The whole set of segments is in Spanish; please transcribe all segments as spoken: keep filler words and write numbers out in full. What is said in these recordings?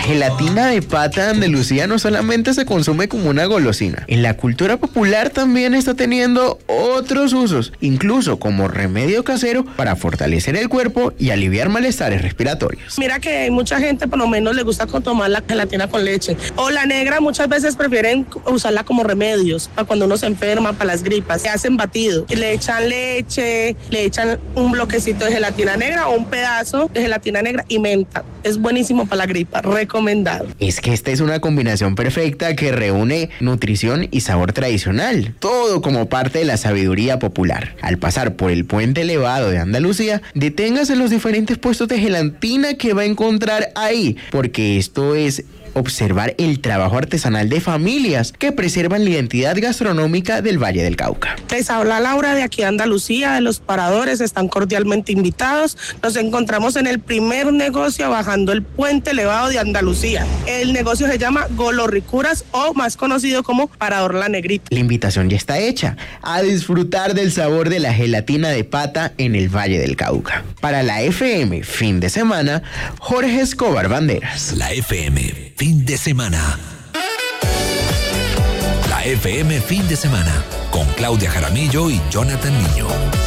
gelatina de pata de Andalucía no solamente se consume como una golosina. En la cultura popular también está teniendo otros usos, incluso como remedio casero para fortalecer el cuerpo y aliviar malestares respiratorios. Mira que hay mucha gente, por lo menos, le gusta tomar la gelatina con leche. O la negra, muchas veces prefieren usarla como remedios, para cuando uno se enferma, para las gripas. Se hacen batido. Le echan leche, le echan un bloquecito de gelatina negra o un pedazo de gelatina negra y menta. Es buenísimo para la gripa, recomendado. Es que esta es una combinación perfecta que reúne nutrición y sabor tradicional, todo como parte de la sabiduría popular. Al pasar por el puente elevado de Andalucía, deténgase en los diferentes puestos de gelatina que va a encontrar ahí, porque esto es observar el trabajo artesanal de familias que preservan la identidad gastronómica del Valle del Cauca. Les habla Laura de aquí de Andalucía, de Los Paradores, están cordialmente invitados. Nos encontramos en el primer negocio bajando el puente elevado de Andalucía. El negocio se llama Golorricuras o más conocido como Parador La Negrita. La invitación ya está hecha a disfrutar del sabor de la gelatina de pata en el Valle del Cauca. Para la F M Fin de Semana, Jorge Escobar Banderas. La F M Fin de Semana. La F M Fin de Semana con Claudia Jaramillo y Jonathan Niño.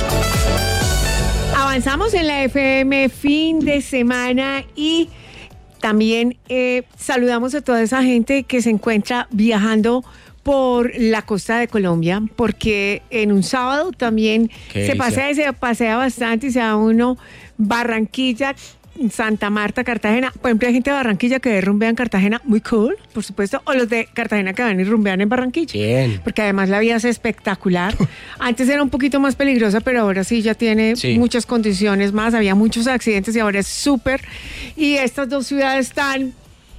Avanzamos en la F M Fin de Semana y también eh, saludamos a toda esa gente que se encuentra viajando por la costa de Colombia, porque en un sábado también se pasea y se pasea bastante y se va uno Barranquilla, Santa Marta, Cartagena. Por ejemplo, hay gente de Barranquilla que rumbea en Cartagena, muy cool, por supuesto, o los de Cartagena que van y rumbean en Barranquilla. Bien. Porque además la vida es espectacular. Antes era un poquito más peligrosa, pero ahora sí ya tiene sí. muchas condiciones más, había muchos accidentes y ahora es súper. Y estas dos ciudades tan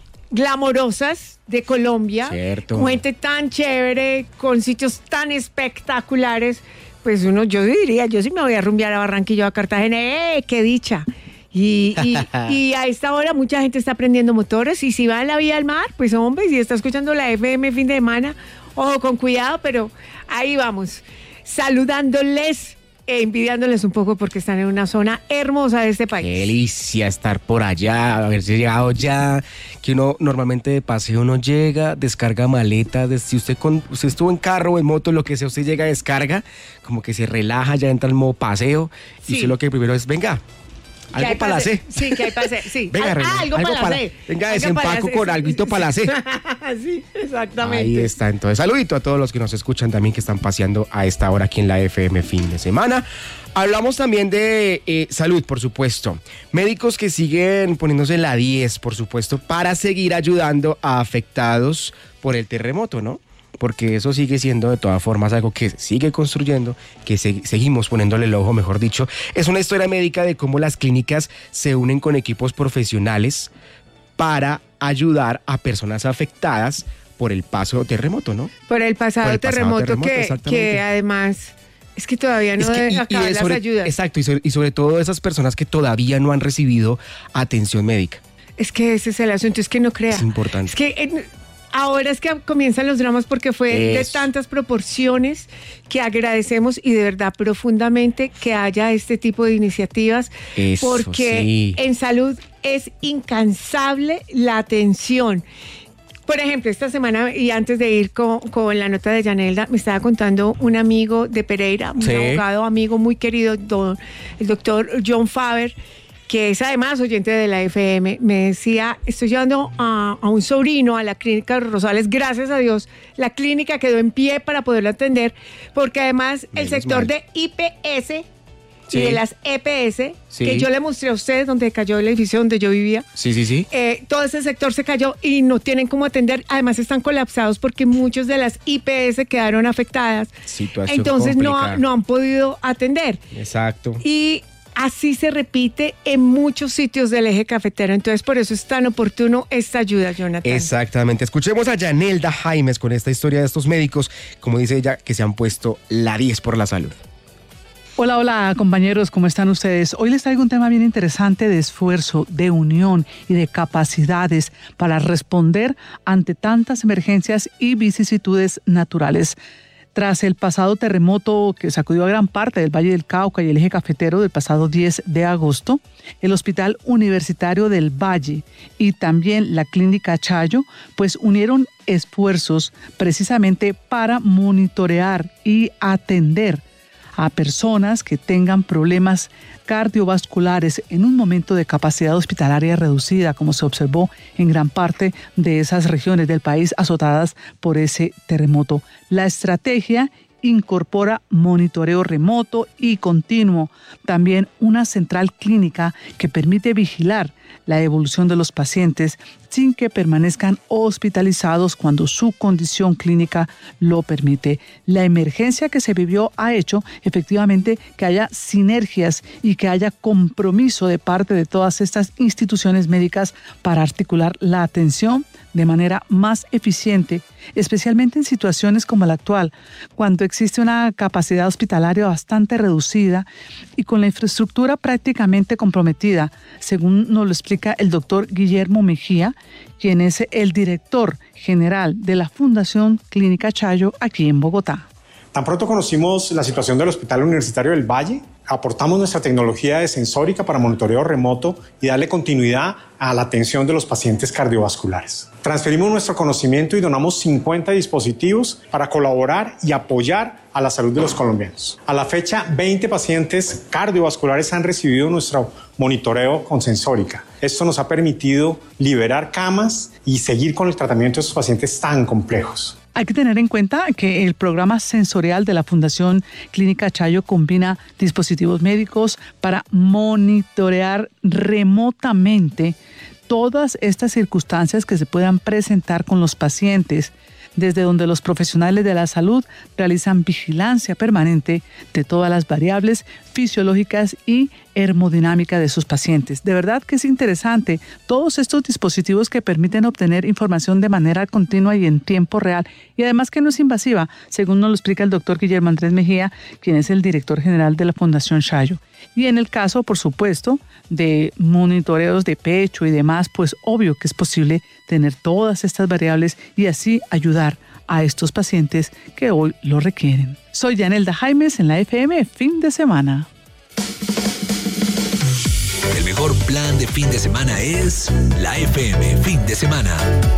glamorosas de Colombia, cierto, con gente tan chévere, con sitios tan espectaculares, pues uno, yo diría, yo sí me voy a rumbear a Barranquilla o a Cartagena, ¡eh, qué dicha! Y, y, y a esta hora mucha gente está prendiendo motores y si va en la vía al mar, pues hombre, si está escuchando la F M Fin de Semana, ojo, con cuidado, pero ahí vamos, saludándoles e envidiándoles un poco porque están en una zona hermosa de este país. Qué delicia estar por allá, haberse llegado ya, que uno normalmente de paseo uno llega, descarga maleta, si usted, con, usted estuvo en carro o en moto, lo que sea, usted llega, descarga, como que se relaja, ya entra al modo paseo, sí. y usted lo que primero es, venga, algo para la C. Sí, que hay para C. Sí. Venga, Reina, ah, algo, algo para la C. Venga, desempaco con alguito para la C. Sí, exactamente. Ahí está. Entonces, saludito a todos los que nos escuchan también que están paseando a esta hora aquí en la F M Fin de Semana. Hablamos también de eh, salud, por supuesto. Médicos que siguen poniéndose la diez, por supuesto, para seguir ayudando a afectados por el terremoto, ¿no? Porque eso sigue siendo de todas formas algo que sigue construyendo, que se, seguimos poniéndole el ojo, mejor dicho. Es una historia médica de cómo las clínicas se unen con equipos profesionales para ayudar a personas afectadas por el paso terremoto, ¿no? Por el pasado, por el pasado terremoto, terremoto que, que además es que todavía no es que, deben acabar las sobre, ayudas. Exacto, y sobre, y sobre todo esas personas que todavía no han recibido atención médica. Es que ese es el asunto, es que no crea. Es importante. Es que... En, ahora es que comienzan los dramas porque fue Eso. de tantas proporciones que agradecemos y de verdad profundamente que haya este tipo de iniciativas. Eso, porque sí. en salud es incansable la atención. Por ejemplo, esta semana y antes de ir con, con la nota de Yanelda, me estaba contando un amigo de Pereira, un sí. abogado amigo muy querido, don, el doctor John Faber, que es además oyente de la F M, me decía, estoy llevando a, a un sobrino a la clínica Rosales, gracias a Dios, la clínica quedó en pie para poderlo atender, porque además Menos el sector mal. de I P S sí. y de las E P S, sí. que yo le mostré a ustedes donde cayó el edificio donde yo vivía, sí, sí, sí. Eh, todo ese sector se cayó y no tienen cómo atender, además están colapsados porque muchos de las I P S quedaron afectadas, situación entonces no, no han podido atender. Exacto. Y así se repite en muchos sitios del eje cafetero. Entonces, por eso es tan oportuno esta ayuda, Jonathan. Exactamente. Escuchemos a Yanelda Jaimes con esta historia de estos médicos, como dice ella, que se han puesto la diez por la salud. Hola, hola, compañeros, ¿cómo están ustedes? Hoy les traigo un tema bien interesante de esfuerzo, de unión y de capacidades para responder ante tantas emergencias y vicisitudes naturales. Tras el pasado terremoto que sacudió a gran parte del Valle del Cauca y el eje cafetero del pasado diez de agosto, el Hospital Universitario del Valle y también la Clínica Chayo pues unieron esfuerzos precisamente para monitorear y atender a personas que tengan problemas cardiovasculares en un momento de capacidad hospitalaria reducida, como se observó en gran parte de esas regiones del país azotadas por ese terremoto. La estrategia incorpora monitoreo remoto y continuo, también una central clínica que permite vigilar la evolución de los pacientes sin que permanezcan hospitalizados cuando su condición clínica lo permite. La emergencia que se vivió ha hecho efectivamente que haya sinergias y que haya compromiso de parte de todas estas instituciones médicas para articular la atención de manera más eficiente, especialmente en situaciones como la actual, cuando existe una capacidad hospitalaria bastante reducida y con la infraestructura prácticamente comprometida, según nos lo explica el doctor Guillermo Mejía, quien es el director general de la Fundación Clínica Chayo aquí en Bogotá. Tan pronto conocimos la situación del Hospital Universitario del Valle, aportamos nuestra tecnología de sensórica para monitoreo remoto y darle continuidad a la atención de los pacientes cardiovasculares. Transferimos nuestro conocimiento y donamos cincuenta dispositivos para colaborar y apoyar a la salud de los colombianos. A la fecha, veinte pacientes cardiovasculares han recibido nuestro monitoreo con sensórica. Esto nos ha permitido liberar camas y seguir con el tratamiento de estos pacientes tan complejos. Hay que tener en cuenta que el programa sensorial de la Fundación Clínica Chayo combina dispositivos médicos para monitorear remotamente todas estas circunstancias que se puedan presentar con los pacientes, desde donde los profesionales de la salud realizan vigilancia permanente de todas las variables fisiológicas y hemodinámica de sus pacientes. De verdad que es interesante todos estos dispositivos que permiten obtener información de manera continua y en tiempo real, y además que no es invasiva, según nos lo explica el doctor Guillermo Andrés Mejía, quien es el director general de la Fundación Chayo. Y en el caso, por supuesto, de monitoreos de pecho y demás, pues obvio que es posible tener todas estas variables y así ayudar a estos pacientes que hoy lo requieren. Soy Yanelda Jaimes en la F M Fin de Semana. El mejor plan de fin de semana es la F M Fin de Semana.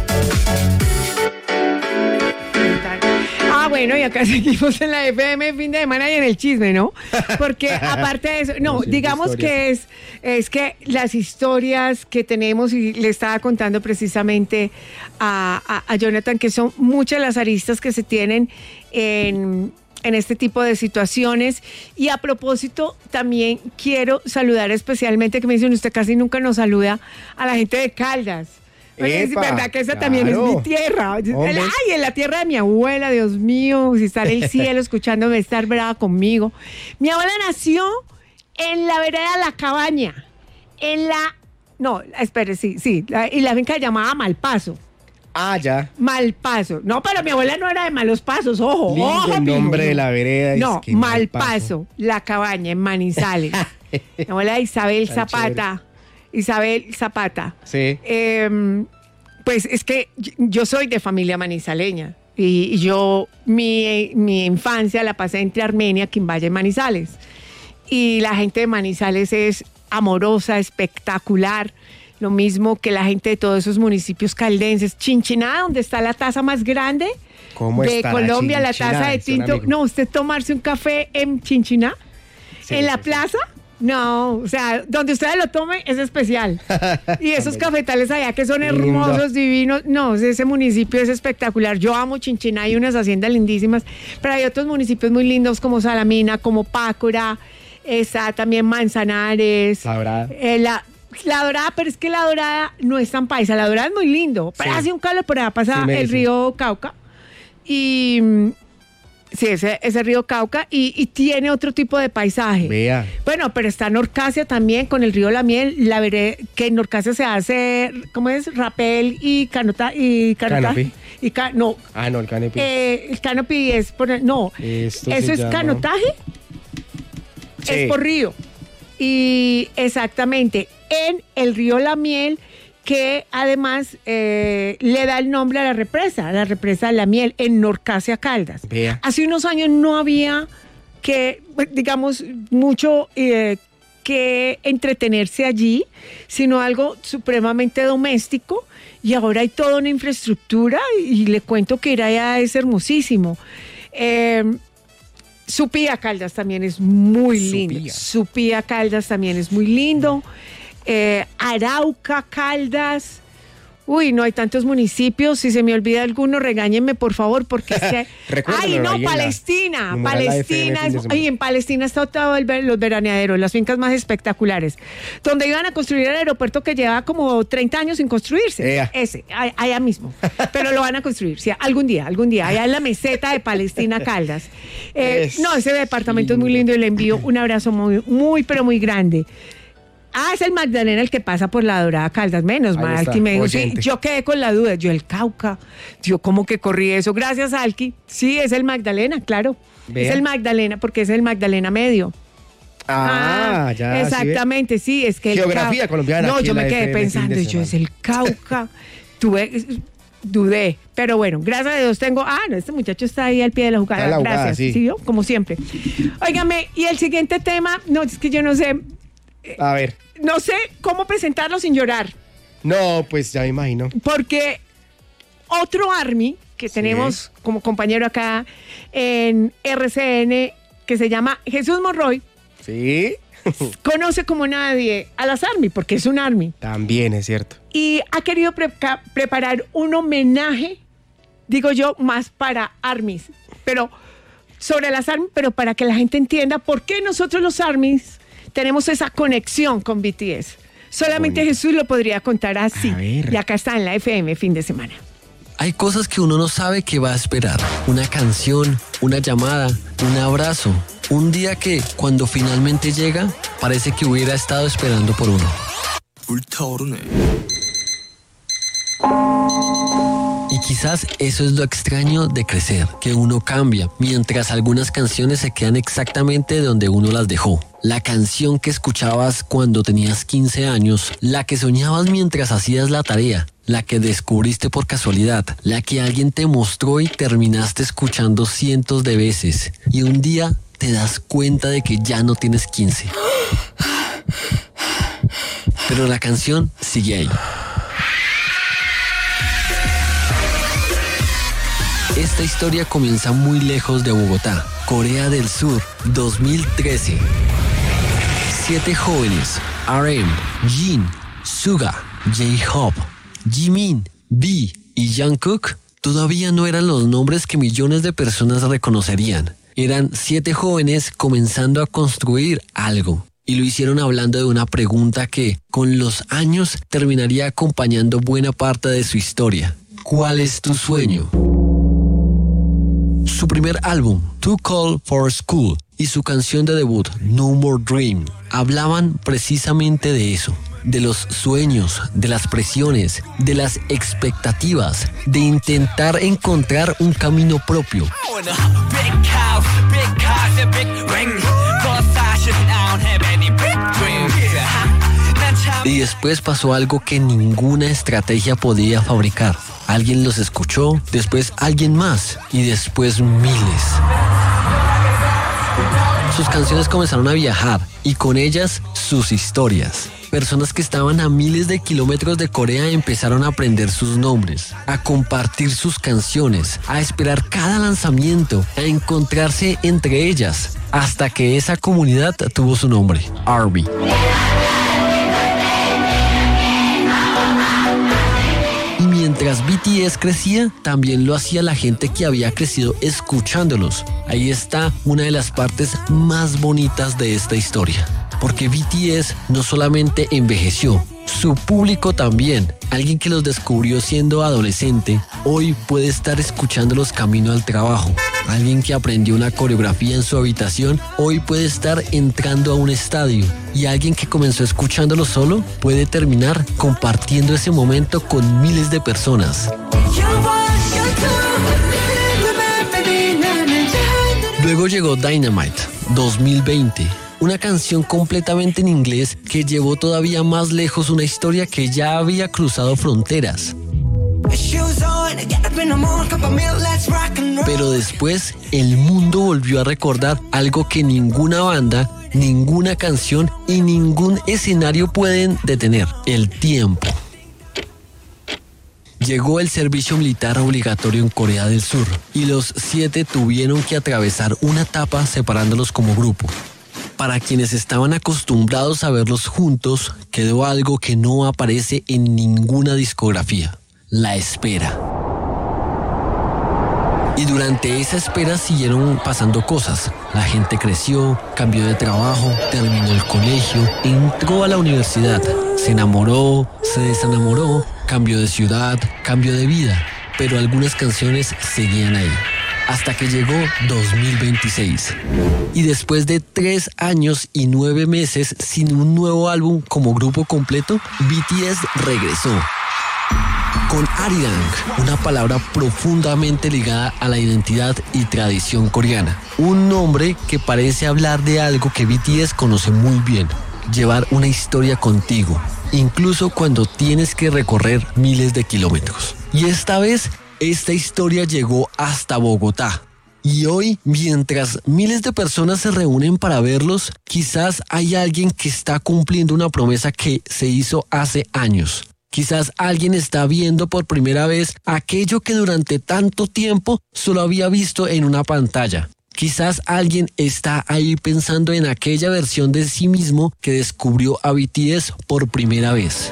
Ah, bueno, y acá seguimos en la F M Fin de Semana y en el chisme, ¿no? Porque aparte de eso, no, digamos que es, es que las historias que tenemos, y le estaba contando precisamente a, a, a Jonathan, que son muchas las aristas que se tienen en... en este tipo de situaciones. Y a propósito, también quiero saludar especialmente, que me dicen, usted casi nunca nos saluda, a la gente de Caldas. Oye, es verdad que esa claro. también es mi tierra. Hombre. Ay, en la tierra de mi abuela, Dios mío, si está en el cielo escuchándome, estar brava conmigo. Mi abuela nació en la vereda La Cabaña, en la... No, espere, sí, sí, la, y la finca se llamaba Malpaso. Ah, ya. Malpaso. No, pero mi abuela no era de Malos Pasos, ojo. Lindo ojo, el nombre mijo. de la vereda. No, es Malpaso, Malpaso, La Cabaña, en Manizales. Mi abuela Isabel Tan Zapata. Chévere. Isabel Zapata. Sí. Eh, pues es que yo soy de familia manizaleña. Y yo, mi, mi infancia la pasé entre Armenia, Quimbaya y Manizales. Y la gente de Manizales es amorosa, espectacular. Lo mismo que la gente de todos esos municipios caldenses. Chinchiná, donde está la taza más grande de Colombia, la taza de tinto. No, usted tomarse un café en Chinchiná, sí, en la sí, plaza. Sí. No, o sea, donde ustedes lo tomen es especial. Y esos cafetales allá que son hermosos, lindo. Divinos. No, ese municipio es espectacular. Yo amo Chinchiná, hay unas haciendas lindísimas, pero hay otros municipios muy lindos como Salamina, como Pácora, está también Manzanares. La Dorada. Eh, la, la Dorada, pero es que la Dorada no es tan paisa. La Dorada es muy lindo, pero sí. hace un calor, por allá pasa sí, el río Cauca. Y... Sí, ese, ese río Cauca y, y tiene otro tipo de paisaje. Vea. Bueno, pero está Norcasia también con el río La Miel. La veré que en Norcasia se hace, ¿cómo es? Rapel y canota y canotaje. Y ca, no. Ah, no, el canopy. Eh, el canopy es por no. Esto Eso es llama... canotaje. Sí. Es por río. Y exactamente en el río La Miel que además eh, le da el nombre a la represa, a la represa de La Miel, en Norcasia, Caldas. Vea. Hace unos años no había que, digamos, mucho eh, que entretenerse allí, sino algo supremamente doméstico, y ahora hay toda una infraestructura, y le cuento que ir allá es hermosísimo. Eh, Supía Caldas también es muy lindo. Supía. Supía Caldas también es muy lindo. Eh, Arauca, Caldas. Uy, no hay tantos municipios. Si se me olvida alguno, regáñenme, por favor, porque es que... Ay, no, ahí en la- Palestina. numeral la F M Palestina. fin de Es, semana. ay, en Palestina está todo el ver- los veraneaderos, las fincas más espectaculares. Donde iban a construir el aeropuerto que lleva como treinta años sin construirse. Ea. Ese, ay- allá mismo. Pero lo van a construir, sí, algún día, algún día. Allá en la meseta de Palestina, Caldas. Eh, Es no, ese departamento es muy lindo y le envío un abrazo muy, muy, pero muy grande. Ah, es el Magdalena el que pasa por la Dorada Caldas, menos Ahí mal, está, Alki me dijo, sí, oyente. yo quedé con la duda, yo el Cauca, yo como que corrí eso, gracias Alki, sí, es el Magdalena, claro, Vea. es el Magdalena porque es el Magdalena medio. Ah, ya. ¿sí ve? Exactamente, sí, es que el Geografía Cau- colombiana No, aquí yo en me la quedé F M fin de pensando, y yo semana. es el Cauca, tuve, dudé, pero bueno, gracias a Dios tengo, ah, no, este muchacho está ahí al pie de la jugada, Está en la jugada, gracias, sí. ¿sí vio? Como siempre. Óigame, y el siguiente tema, no, es que yo no sé, A ver. no sé cómo presentarlo sin llorar, No, pues ya me imagino. porque otro Army que tenemos como compañero acá en R C N, que se llama Jesús Monroy, Sí. conoce como nadie a las Army, porque es un Army, También es cierto. y ha querido preca- preparar un homenaje, digo yo, más para Armies, pero sobre las Army, pero para que la gente entienda por qué nosotros los Armies tenemos esa conexión con B T S. Solamente Bonito. Jesús lo podría contar así. A ver. Y acá está en la F M fin de semana. Hay cosas que uno no sabe que va a esperar. Una canción, una llamada, un abrazo. Un día que, cuando finalmente llega, parece que hubiera estado esperando por uno. Y quizás eso es lo extraño de crecer, que uno cambia, mientras algunas canciones se quedan exactamente donde uno las dejó. La canción que escuchabas cuando tenías quince años, la que soñabas mientras hacías la tarea, la que descubriste por casualidad, la que alguien te mostró y terminaste escuchando cientos de veces. Y un día te das cuenta de que ya no tienes quince. Pero la canción sigue ahí. Esta historia comienza muy lejos de Bogotá, Corea del Sur, dos mil trece. Siete jóvenes, R M, Jin, Suga, J-Hope, Jimin, V y Jungkook, todavía no eran los nombres que millones de personas reconocerían. Eran siete jóvenes comenzando a construir algo. Y lo hicieron hablando de una pregunta que, con los años, terminaría acompañando buena parte de su historia. ¿Cuál es tu sueño? Su primer álbum, Too Cold for School, y su canción de debut, No More Dream, hablaban precisamente de eso, de los sueños, de las presiones, de las expectativas, de intentar encontrar un camino propio. Y después pasó algo que ninguna estrategia podía fabricar. Alguien los escuchó, después alguien más y después miles. Sus canciones comenzaron a viajar y con ellas sus historias. Personas que estaban a miles de kilómetros de Corea empezaron a aprender sus nombres, a compartir sus canciones, a esperar cada lanzamiento, a encontrarse entre ellas, hasta que esa comunidad tuvo su nombre, Army. Y mientras B T S crecía, también lo hacía la gente que había crecido escuchándolos. Ahí está una de las partes más bonitas de esta historia. Porque B T S no solamente envejeció, su público también. Alguien que los descubrió siendo adolescente, hoy puede estar escuchándolos camino al trabajo. Alguien que aprendió una coreografía en su habitación, hoy puede estar entrando a un estadio. Y alguien que comenzó escuchándolos solo, puede terminar compartiendo ese momento con miles de personas. Luego llegó Dynamite, dos mil veinte. una canción completamente en inglés que llevó todavía más lejos una historia que ya había cruzado fronteras. Pero después, el mundo volvió a recordar algo que ninguna banda, ninguna canción y ningún escenario pueden detener: el tiempo. Llegó el servicio militar obligatorio en Corea del Sur y los siete tuvieron que atravesar una etapa separándolos como grupo. Para quienes estaban acostumbrados a verlos juntos, quedó algo que no aparece en ninguna discografía: la espera. Y durante esa espera siguieron pasando cosas. La gente creció, cambió de trabajo, terminó el colegio, entró a la universidad, se enamoró, se desenamoró, cambió de ciudad, cambió de vida. Pero algunas canciones seguían ahí. Hasta que llegó dos mil veintiséis. Y después de tres años y nueve meses sin un nuevo álbum como grupo completo, B T S regresó. Con Arirang, una palabra profundamente ligada a la identidad y tradición coreana. Un nombre que parece hablar de algo que B T S conoce muy bien: llevar una historia contigo, incluso cuando tienes que recorrer miles de kilómetros. Y esta vez, esta historia llegó hasta Bogotá. Y hoy, mientras miles de personas se reúnen para verlos, quizás hay alguien que está cumpliendo una promesa que se hizo hace años. Quizás alguien está viendo por primera vez aquello que durante tanto tiempo solo había visto en una pantalla. Quizás alguien está ahí pensando en aquella versión de sí mismo que descubrió a B T S por primera vez.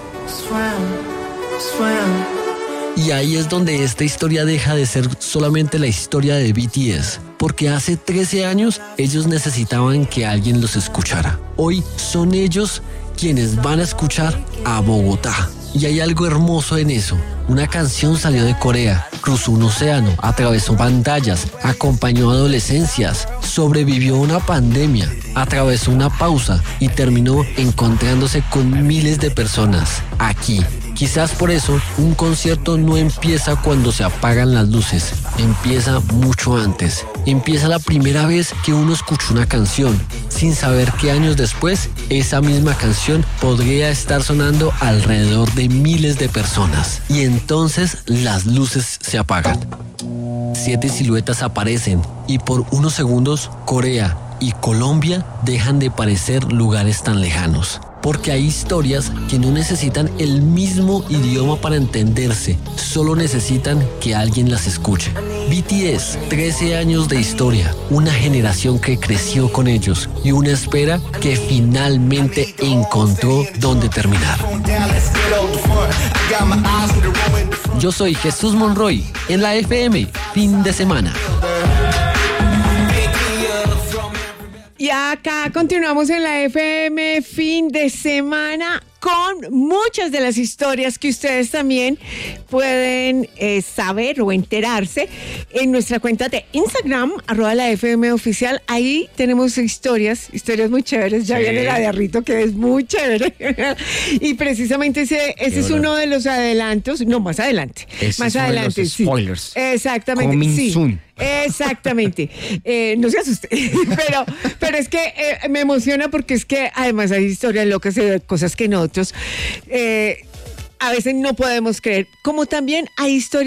Y ahí es donde esta historia deja de ser solamente la historia de B T S, porque hace trece años ellos necesitaban que alguien los escuchara. Hoy son ellos quienes van a escuchar a Bogotá. Y hay algo hermoso en eso. Una canción salió de Corea, cruzó un océano, atravesó pantallas, acompañó adolescencias, sobrevivió a una pandemia, atravesó una pausa y terminó encontrándose con miles de personas aquí. Quizás por eso un concierto no empieza cuando se apagan las luces, empieza mucho antes. Empieza la primera vez que uno escucha una canción, sin saber que años después esa misma canción podría estar sonando alrededor de miles de personas. Y entonces las luces se apagan. Siete siluetas aparecen y por unos segundos Corea y Colombia dejan de parecer lugares tan lejanos. Porque hay historias que no necesitan el mismo idioma para entenderse, solo necesitan que alguien las escuche. B T S, trece años de historia, una generación que creció con ellos y una espera que finalmente encontró dónde terminar. Yo soy Jesús Monroy, en la F M, fin de semana. Y acá continuamos en la F M fin de semana con muchas de las historias que ustedes también pueden eh, saber o enterarse en nuestra cuenta de Instagram, arroba la F M oficial. Ahí tenemos historias, historias muy chéveres. Ya sí. Viene la de Arrito, que es muy chévere. Y precisamente ese, ese es uno de los adelantos. No, más adelante. Ese más es adelante. Uno de los spoilers. Sí. Exactamente. Coming sí. soon. Exactamente. Eh, no se asuste. pero, pero es que eh, me emociona porque es que además hay historias locas de cosas que nosotros eh, a veces no podemos creer. Como también hay historias